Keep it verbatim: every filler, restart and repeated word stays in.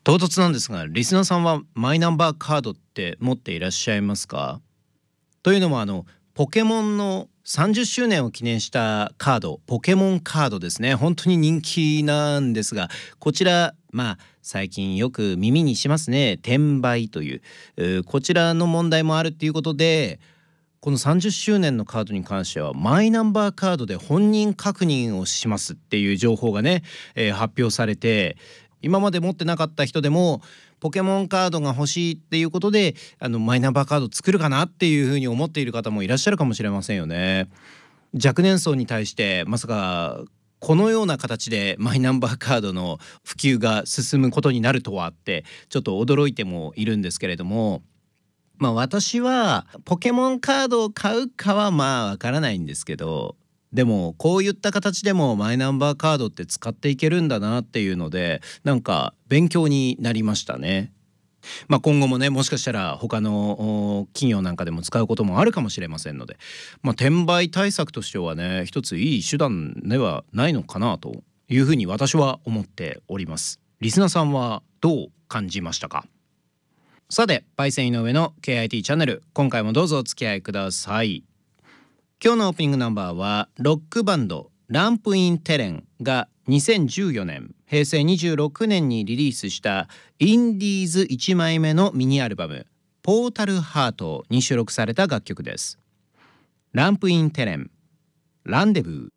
唐突なんですが、リスナーさんはマイナンバーカードって持っていらっしゃいますか？というのもあのポケモンのさんじゅっしゅうねんを記念したカード、ポケモンカードですね、本当に人気なんですが、こちらまあ最近よく耳にしますね、転売という、うーこちらの問題もあるっていうことで、このさんじゅっしゅうねんのカードに関してはマイナンバーカードで本人確認をしますっていう情報がね、えー発表されて、今まで持ってなかった人でもポケモンカードが欲しいっていうことで、あのマイナンバーカード作るかなっていうふうに思っている方もいらっしゃるかもしれませんよね。若年層に対してまさかこのような形でマイナンバーカードの普及が進むことになるとはってちょっと驚いてもいるんですけれども、まあ私はポケモンカードを買うかはまあわからないんですけど、でもこういった形でもマイナンバーカードって使っていけるんだなっていうので、なんか勉強になりましたね。まあ今後もね、もしかしたら他のお企業なんかでも使うこともあるかもしれませんので、まあ転売対策としてはね、一ついい手段ではないのかなというふうに私は思っております。リスナーさんはどう感じましたか？さて、パイセン井上の ケーアイティー チャンネル、今回もどうぞお付き合いください。今日のオープニングナンバーはロックバンドランプインテレンがにせんじゅうよねんへいせいにじゅうろくねんにリリースしたインディーズいちまいめのミニアルバムポータルハートに収録された楽曲です。ランプインテレン、ランデブー。